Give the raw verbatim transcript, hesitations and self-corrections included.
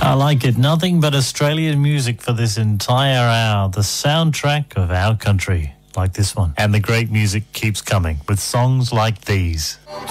I like it. Nothing but Australian music for this entire hour. The soundtrack of our country, like this one. And the great music keeps coming with songs like these.